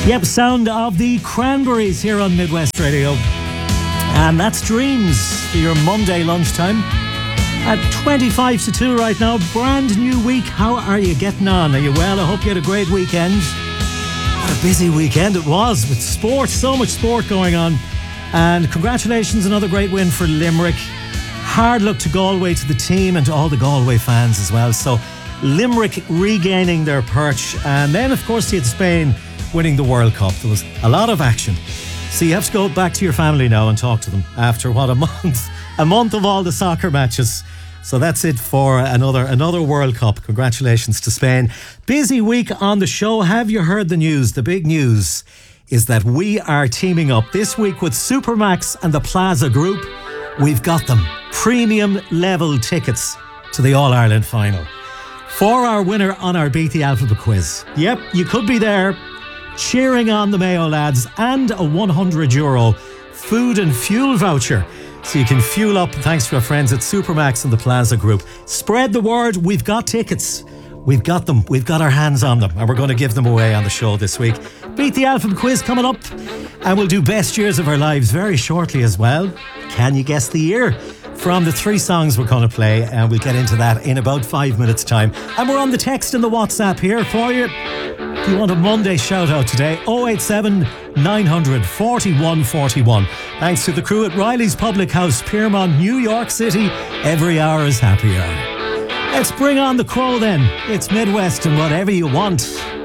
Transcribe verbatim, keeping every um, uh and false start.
Yep, sound of the Cranberries here on Midwest Radio. And that's Dreams for your Monday lunchtime. At twenty-five to two right now, brand new week. How are you getting on? Are you well? I hope you had a great weekend. What a busy weekend it was with sport, so much sport going on. And congratulations, another great win for Limerick. Hard luck to Galway, to the team and to all the Galway fans as well. So Limerick regaining their perch. And then, of course, you had Spain winning the World Cup. There was a lot of action. So you have to go back to your family now and talk to them after, what, a month? A month of all the soccer matches. So that's it for another another World Cup. Congratulations to Spain. Busy week on the show. Have you heard the news? The big news is that we are teaming up this week with Supermax and the Plaza Group. We've got them. Premium level tickets to the All-Ireland final. For our winner on our Beat the Alphabet quiz. Yep, you could be there cheering on the Mayo lads, and a one hundred euro food and fuel voucher. So you can fuel up thanks to our friends at Supermax and the Plaza Group. Spread the word. We've got tickets. We've got them. We've got our hands on them. And we're going to give them away on the show this week. Beat the Alphabet quiz coming up. And we'll do best years of our lives very shortly as well. Can you guess the year? From the three songs we're going to play. And we'll get into that in about five minutes' time. And we're on the text and the WhatsApp here for you. If you want a Monday shout out today, oh eight seven, nine hundred, forty-one forty-one. Thanks to the crew at Riley's Public House, Piermont, New York City. Every hour is happy hour. Let's bring on the Crow then. It's Midwest and whatever you want.